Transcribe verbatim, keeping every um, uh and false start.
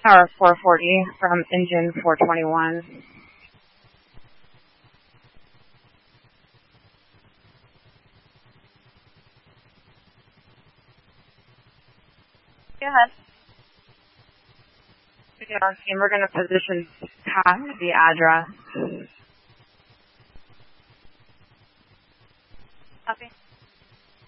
Tower four forty from engine four twenty-one. Go ahead. Okay, our team, we're going to position past the address. Copy.